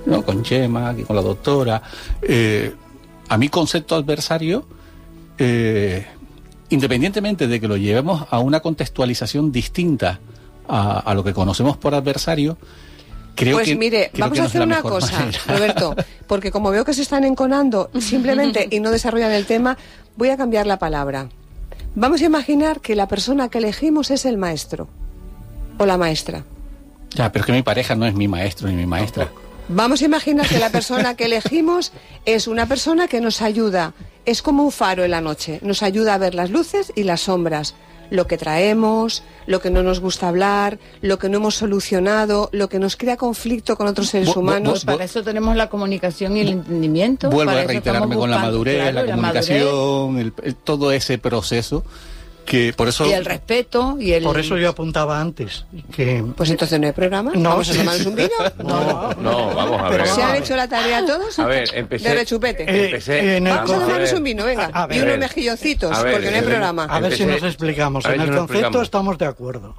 ¿no? Con Chema, aquí con la doctora. A mi concepto adversario, independientemente de que lo llevemos a una contextualización distinta a lo que conocemos por adversario, creo pues que... mire, vamos a hacer una cosa, manera. Roberto, porque como veo que se están enconando simplemente y no desarrollan el tema, voy a cambiar la palabra. Vamos a imaginar que la persona que elegimos es el maestro o la maestra. Ya, pero es que mi pareja no es mi maestro ni mi maestra. Vamos a imaginar que la persona que elegimos es una persona que nos ayuda, es como un faro en la noche, nos ayuda a ver las luces y las sombras, lo que traemos, lo que no nos gusta hablar, lo que no hemos solucionado, lo que nos crea conflicto con otros seres humanos. Para eso tenemos la comunicación y el entendimiento. Vuelvo a reiterarme con la madurez, claro, la comunicación, todo ese proceso. Que por eso... Y el respeto y el... Por eso yo apuntaba antes que... Pues entonces no hay programa. No, ¿Vamos a tomarnos un vino? No, vamos a ver. ¿Se han hecho la tarea todos? A ver, empecé... De rechupete. Vamos a tomarnos un vino, venga. Y unos mejilloncitos, porque no hay programa. A ver si nos explicamos. En el concepto estamos de acuerdo.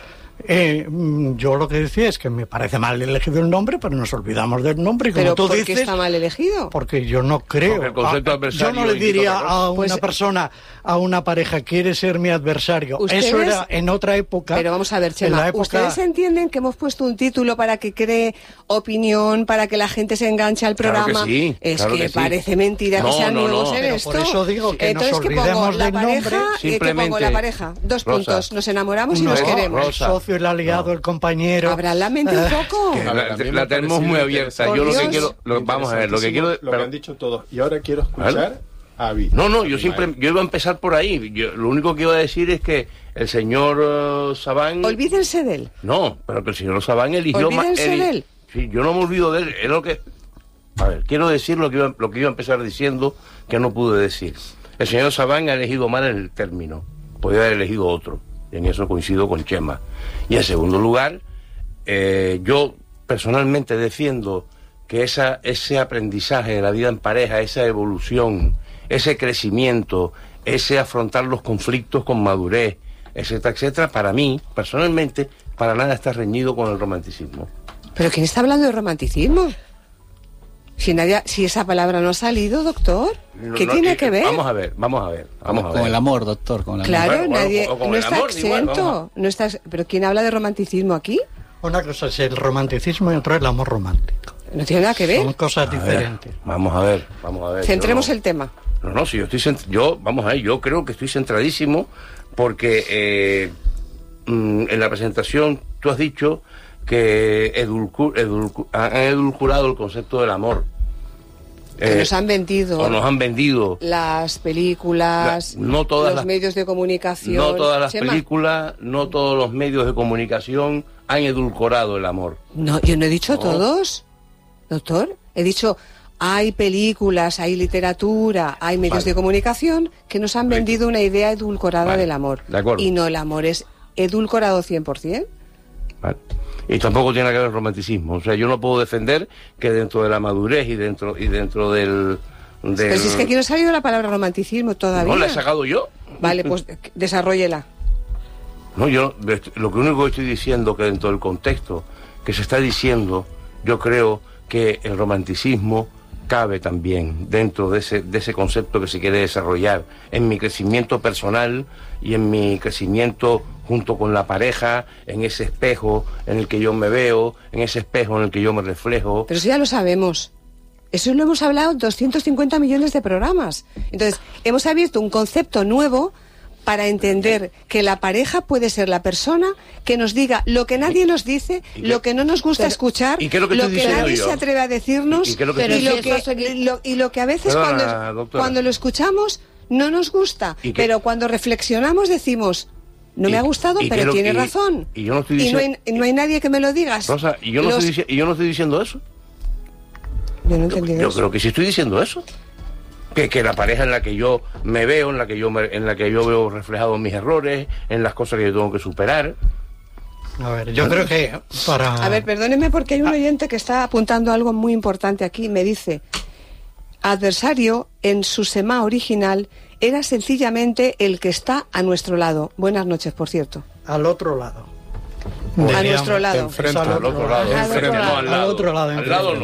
Yo lo que decía es que me parece mal elegido el nombre, pero nos olvidamos del nombre. Y como ¿Pero tú por dices, qué está mal elegido? Porque yo no creo. El concepto adversario, yo no le diría a una persona, a una pareja, quiere ser mi adversario. Eso era en otra época. Pero vamos a ver, Chema, ¿ustedes entienden que hemos puesto un título para que cree opinión, para que la gente se enganche al programa? Claro que sí, es claro que sí. Parece mentira que sean nuevos en esto. Por eso digo que entonces, nos olvidemos del nombre. ¿Qué pongo la pareja? Dos puntos. Nos enamoramos y nos queremos. El socio, el aliado, el compañero. Habrá la mente un poco. La tenemos muy abierta. Yo lo que quiero... Vamos a ver, lo que quiero... Lo que han dicho todos. Y ahora quiero escuchar a Avi. No, yo iba a empezar por ahí. Lo único que iba a decir es que el señor Sabán... Olvídense de él. No, pero que el señor Sabán eligió... Olvídense de él. Sí, yo no me olvido de él. Es lo que... A ver, quiero decir lo que iba a empezar diciendo que no pude decir. El señor Sabán ha elegido mal el término. Podría haber elegido otro. Y en eso coincido con Chema. Y en segundo lugar, yo personalmente defiendo que ese aprendizaje de la vida en pareja, esa evolución, ese crecimiento, ese afrontar los conflictos con madurez, etcétera, etcétera, para mí, personalmente, para nada está reñido con el romanticismo. ¿Pero quién está hablando de romanticismo? Si esa palabra no ha salido, doctor, ¿qué tiene que ver? Vamos a ver. Con el amor, doctor, con el claro, amor. nadie no está exento. No está, pero ¿quién habla de romanticismo aquí? Una cosa es el romanticismo y otra es el amor romántico. No tiene nada que ver. Son cosas diferentes. Vamos a ver. Centremos el tema. No, si yo creo que estoy centradísimo porque en la presentación tú has dicho que han edulcorado el concepto del amor. Que nos han vendido. O nos han vendido. Las películas, los medios de comunicación. No todas las Chema. películas, no todos los medios de comunicación han edulcorado el amor. No, yo no he dicho todos, doctor. He dicho, hay películas, hay literatura, hay medios de comunicación que nos han vendido una idea edulcorada del amor. De acuerdo. Y no, el amor es edulcorado 100%. Vale. Y tampoco tiene que ver el romanticismo. O sea, yo no puedo defender que dentro de la madurez y dentro del... Pero si es que aquí no ha salido la palabra romanticismo todavía. ¿No la he sacado yo? Vale, pues desarróllela. No, yo lo único que estoy diciendo que dentro del contexto que se está diciendo, yo creo que el romanticismo cabe también dentro de ese concepto que se quiere desarrollar en mi crecimiento personal y en mi crecimiento junto con la pareja, en ese espejo en el que yo me veo, en ese espejo en el que yo me reflejo. Pero eso ya lo sabemos. Eso lo hemos hablado 250 millones de programas. Entonces, hemos abierto un concepto nuevo para entender que la pareja puede ser la persona que nos diga lo que nadie nos dice, lo que no nos gusta escuchar, ¿y qué es lo que nadie se atreve a decirnos, y lo que a veces cuando lo escuchamos no nos gusta, pero cuando reflexionamos decimos, no me ha gustado, pero tiene razón. Y yo no estoy diciendo, no hay nadie que me lo diga. Rosa, yo no estoy diciendo eso. Yo no entendí yo eso. creo que sí estoy diciendo eso. Que la pareja en la que yo me veo, en la que yo veo reflejados mis errores, en las cosas que yo tengo que superar. A ver, yo creo que para... A ver, perdóneme porque hay un oyente que está apuntando algo muy importante aquí. Me dice, adversario en su semá original era sencillamente el que está a nuestro lado. Buenas noches, por cierto. Al otro lado. A nuestro lado. Enfrente, al otro lado. Al otro lado. Al lado no.